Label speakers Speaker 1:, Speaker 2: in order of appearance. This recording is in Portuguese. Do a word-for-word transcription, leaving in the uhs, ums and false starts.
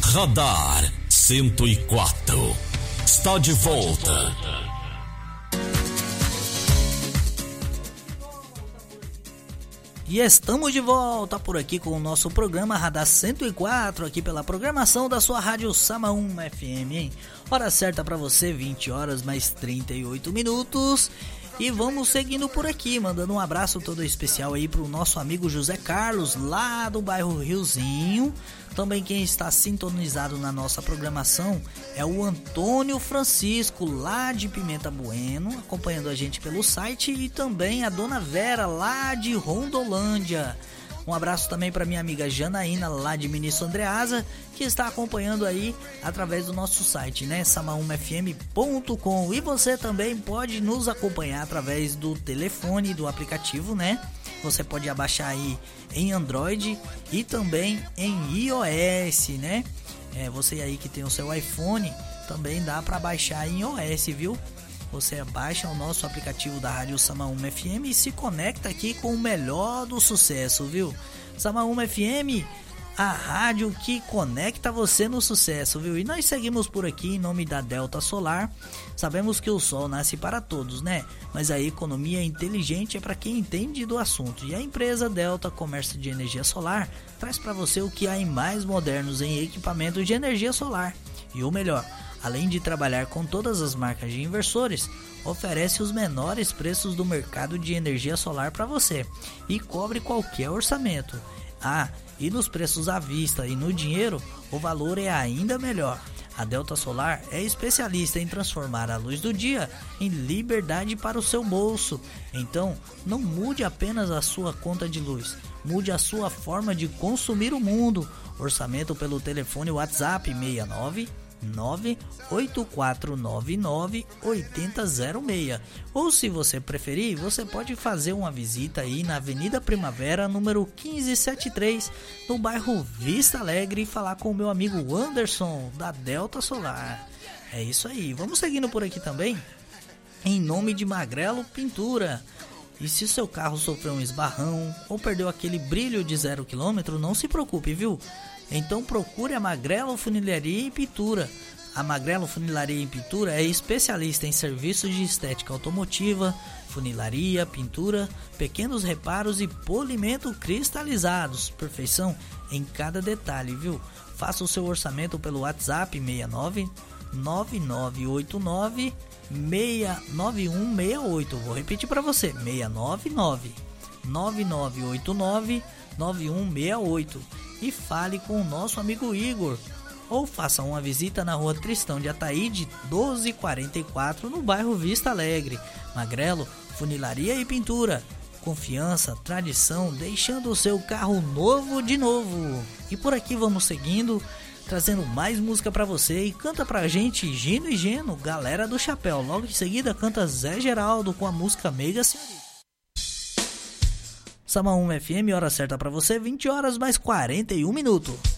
Speaker 1: Radar cento e quatro está de volta.
Speaker 2: E estamos de volta por aqui com o nosso programa Radar cento e quatro, aqui pela programação da sua rádio Samaúma F M, hein? Hora certa para você, vinte horas mais trinta e oito minutos. E vamos seguindo por aqui, mandando um abraço todo especial aí pro nosso amigo José Carlos, lá do bairro Riozinho. Também quem está sintonizado na nossa programação é o Antônio Francisco, lá de Pimenta Bueno, acompanhando a gente pelo site, e também a Dona Vera, lá de Rondolândia. Um abraço também para minha amiga Janaína, lá de Ministro Andreasa, que está acompanhando aí através do nosso site, né, samaúma f m ponto com. E você também pode nos acompanhar através do telefone, do aplicativo, né? Você pode abaixar aí em Android e também em iOS, né? É, você aí que tem o seu iPhone, também dá para baixar em iOS, viu? Você baixa o nosso aplicativo da Rádio Samaúma F M e se conecta aqui com o melhor do sucesso, viu? Samaúma F M, a rádio que conecta você no sucesso, viu? E nós seguimos por aqui em nome da Delta Solar. Sabemos que o sol nasce para todos, né? Mas a economia inteligente é para quem entende do assunto. E a empresa Delta Comércio de Energia Solar traz para você o que há em mais modernos em equipamentos de energia solar. E o melhor, além de trabalhar com todas as marcas de inversores, oferece os menores preços do mercado de energia solar para você e cobre qualquer orçamento. Ah, e nos preços à vista e no dinheiro, o valor é ainda melhor. A Delta Solar é especialista em transformar a luz do dia em liberdade para o seu bolso. Então, não mude apenas a sua conta de luz, mude a sua forma de consumir o mundo. Orçamento pelo telefone WhatsApp seis nove nove oito quatro nove nove oito zero zero seis. Ou se você preferir, você pode fazer uma visita aí na Avenida Primavera, número quinze setenta e três, no bairro Vista Alegre, e falar com o meu amigo Anderson da Delta Solar. É isso aí, vamos seguindo por aqui também em nome de Magrelo Pintura. E se seu carro sofreu um esbarrão ou perdeu aquele brilho de zero quilômetro, não se preocupe, viu? Então procure a Magrelo Funilaria e Pintura. A Magrelo Funilaria e Pintura é especialista em serviços de estética automotiva, funilaria, pintura, pequenos reparos e polimento cristalizados. Perfeição em cada detalhe, viu? Faça o seu orçamento pelo WhatsApp seis nove nove nove oito nove seis nove um seis oito. Vou repetir para você: seis nove nove nove nove oito nove nove um seis oito. E fale com o nosso amigo Igor, ou faça uma visita na rua Tristão de Ataíde doze quarenta e quatro, no bairro Vista Alegre. Magrelo Funilaria e Pintura, confiança, tradição, deixando o seu carro novo de novo. E por aqui vamos seguindo, trazendo mais música pra você. E canta pra gente Gino e Geno, Galera do Chapéu. Logo em seguida canta Zé Geraldo com a música Meiga Senhorita. Samaúma F M, hora certa pra você, vinte horas mais quarenta e um minutos.